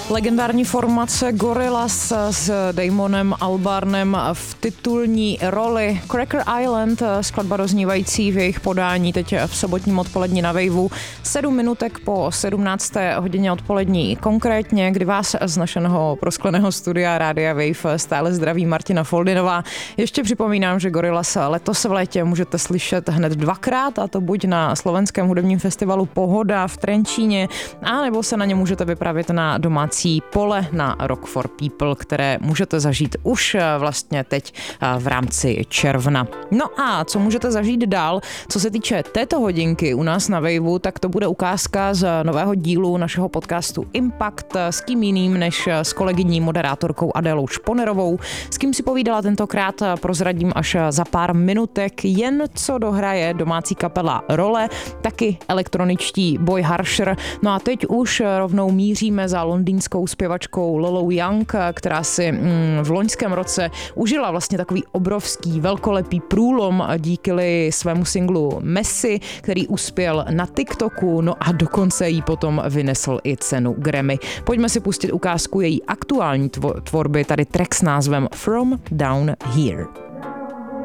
Legendární formace Gorillaz s Damonem Albarnem v titulní roli. Cracker Island, skladba doznívající v jejich podání teď v sobotním odpolední na Waveu. 7 minutek po 17. hodině odpolední konkrétně, kdy vás z našeho proskleného studia Rádia Wave stále zdraví Martina Foldinová. Ještě připomínám, že Gorillaz letos v létě můžete slyšet hned dvakrát, a to buď na slovenském hudebním festivalu Pohoda v Trenčíně, a nebo se na ně můžete vypravit na domácí pole na Rock for People, které můžete zažít už vlastně teď v rámci června. No a co můžete zažít dál, co se týče této hodinky u nás na Waveu, tak to bude ukázka z nového dílu našeho podcastu Impact, s kým jiným než s kolegyní moderátorkou Adélou Šponerovou, s kým si povídala tentokrát, prozradím až za pár minutek, jen co dohraje domácí kapela Role, taky elektroničtí Boy Harsher. No a teď už rovnou míříme za londýnskou zpěvačkou Lolou Young, která si v loňském roce užila vlastně takový obrovský velkolepý průlom díky svému singlu Messi, který uspěl na TikToku, no a dokonce jí potom vynesl i cenu Grammy. Pojďme si pustit ukázku její aktuální tvorby, tady track s názvem From Down Here.